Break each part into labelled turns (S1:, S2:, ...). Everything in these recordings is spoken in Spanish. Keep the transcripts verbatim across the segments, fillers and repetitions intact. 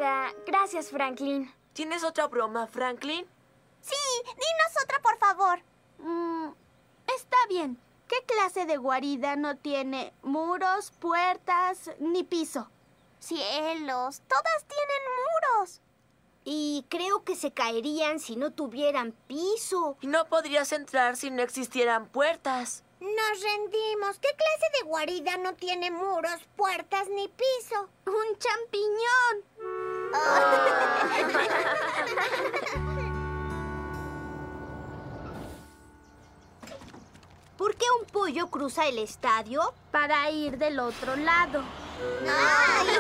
S1: quisiera. Gracias, Franklin.
S2: ¿Tienes otra broma, Franklin?
S3: Sí, dinos otra, por favor.
S4: Mm, está bien. ¿Qué clase de guarida no tiene muros, puertas ni piso?
S3: Cielos, todas tienen muros.
S5: Y creo que se caerían si no tuvieran piso.
S2: Y no podrías entrar si no existieran puertas.
S3: Nos rendimos. ¿Qué clase de guarida no tiene muros, puertas ni piso?
S4: ¡Un champiñón!
S5: ¿Por qué un pollo cruza el estadio?
S4: Para ir del otro lado.
S3: ¡Ay!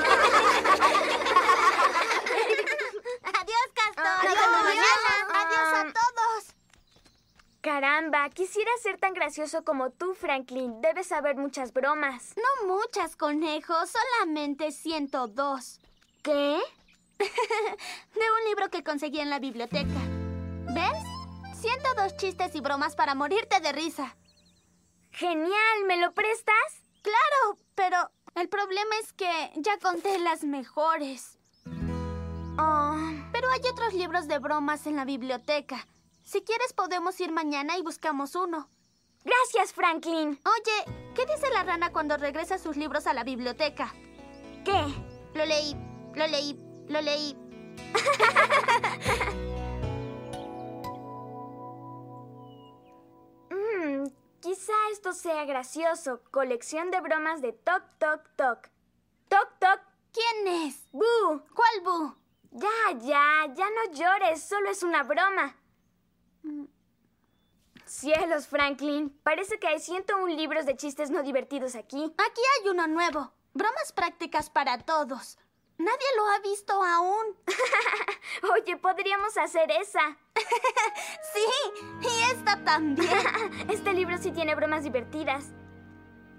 S3: Adiós, Castor.
S4: Adiós.
S3: Hasta mañana.
S4: Adiós a todos.
S1: Caramba, quisiera ser tan gracioso como tú, Franklin. Debes saber muchas bromas.
S4: No muchas, conejo. Solamente ciento dos.
S1: ¿Qué?
S4: De un libro que conseguí en la biblioteca. ¿Ves? ciento dos chistes y bromas para morirte de risa.
S1: ¡Genial! ¿Me lo prestas?
S4: Claro, pero el problema es que ya conté las mejores.
S1: Oh,
S4: Pero hay otros libros de bromas en la biblioteca. Si quieres, podemos ir mañana y buscamos uno.
S1: gracias, Franklin.
S4: Oye, ¿qué dice la rana cuando regresa sus libros a la biblioteca?
S1: ¿Qué?
S4: Lo leí, lo leí, lo leí.
S1: Mm, quizá esto sea gracioso. Colección de bromas de Toc Toc Toc. Toc Toc.
S4: ¿Quién es?
S1: ¡Bu!
S4: ¿Cuál bu?
S1: Ya, ya, ya no llores. Solo es una broma. Cielos, Franklin. Parece que hay ciento uno libros de chistes no divertidos aquí.
S4: Aquí hay uno nuevo. Bromas prácticas para todos. Nadie lo ha visto aún.
S1: Oye, podríamos hacer esa.
S4: Sí, y esta también.
S1: Este libro sí tiene bromas divertidas.